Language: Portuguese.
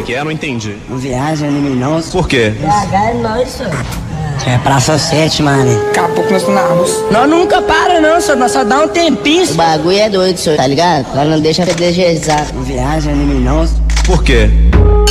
que é? Não entendi. Não viaja, nem milhão. Por quê? BH é nóis, senhor. É Praça 7, mano. Daqui a pouco nós estamos. Nós nunca para não, senhor. Nós só dá um tempinho. O bagulho é doido, senhor, tá ligado? Nós não deixa FDGizar. Não viaja, nem milhão. Por quê?